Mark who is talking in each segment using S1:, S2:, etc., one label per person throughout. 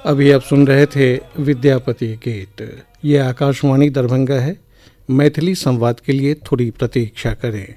S1: अभी आप सुन रहे थे विद्यापति गीत। ये आकाशवाणी दरभंगा है। मैथिली संवाद के लिए थोड़ी प्रतीक्षा करें।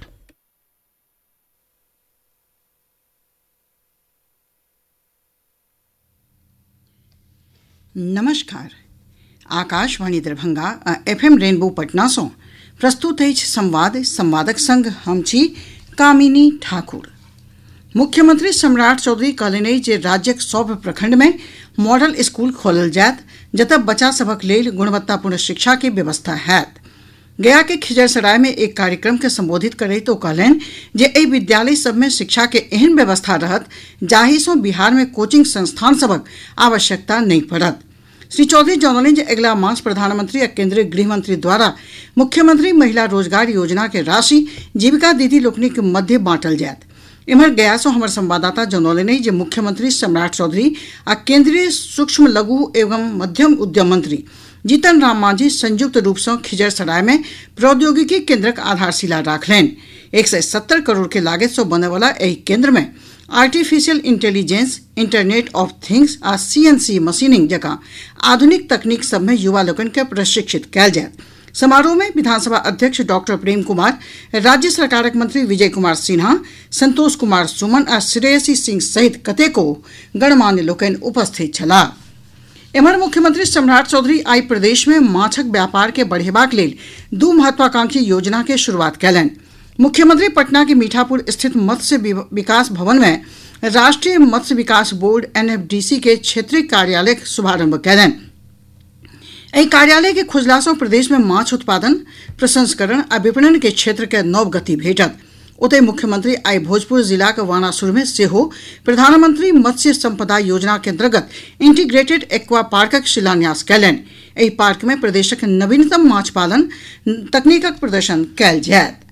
S2: नमस्कार। आकाशवाणी दरभंगा FM रेनबो पटना सँ प्रस्तुत अछि संवादक संग हम छी कामिनी ठाकुर। मुख्यमंत्री सम्राट चौधरी कहलनि अछि जे राज्यक सभ प्रखंड में मॉडल स्कूल खोलल जायत जतऽ बच्चा सभक लेल गुणवत्तापूर्ण शिक्षा के व्यवस्था हैत। गया के खिजरसराय में एक कार्यक्रम के संबोधित करैत ओ कहलनि जे एहि विद्यालय सभ में शिक्षा के एहन व्यवस्था रहत जाहि सँ बिहार में कोचिंग संस्थान सभक आवश्यकता नहि पड़त। श्री चौधरी जनौलनि जे अगिला मास प्रधानमंत्री आ केंद्रीय गृह मंत्री द्वारा मुख्यमंत्री महिला रोजगार योजना के राशि जीविका दीदी लोकनिक मध्य बांटल जायत। इम्हर गया सँ हमर संवाददाता जनौलनि जे मुख्यमंत्री सम्राट चौधरी आ केंद्रीय सूक्ष्म लघु एवं मध्यम उद्यम मंत्री जीतन राम मांझी संयुक्त रूप सँ खिजरसराय में प्रौद्योगिकी केंद्रक आधारशिला राखलनि। 170 करोड़ के लागत सँ बनय वाला एहि केंद्र में artificial intelligence, internet of things आ CNC मशीनिंग जकाँ आधुनिक तकनीक सभ में युवा लोकनि के प्रशिक्षित कयल जायत। समारोह में विधानसभा अध्यक्ष डॉक्टर प्रेम कुमार, राज्य सरकारक मंत्री विजय कुमार सिन्हा, संतोष कुमार सुमन आ श्रेयसी सिंह सहित कतेको गणमान्य लोकनि उपस्थित छलाह। एम्हर मुख्यमंत्री सम्राट चौधरी आई प्रदेश में माछक व्यापार के बढ़ेबाक लेल 2 महत्वाकांक्षी योजना के शुरुआत कयलनि। मुख्यमंत्री पटना के मीठापुर स्थित मत्स्य विकास भवन में राष्ट्रीय मत्स्य विकास बोर्ड NFDC के क्षेत्रीय कार्यालय के शुभारंभ कयलनि। एहि कार्यालय के खुजला सँ प्रदेश में माछ उत्पादन, प्रसंस्करण आ विपणन के क्षेत्र के नव गति भेटत। ओतहि मुख्यमंत्री आई भोजपुर जिलाक वानासुर में सेहो प्रधानमंत्री मत्स्य संपदा योजना के अंतर्गत इंटीग्रेटेड एक्वा पार्कक शिलान्यास कयलनि। एहि पार्क में प्रदेशक नवीनतम माछ पालन तकनीकक प्रदर्शन कयल जायत।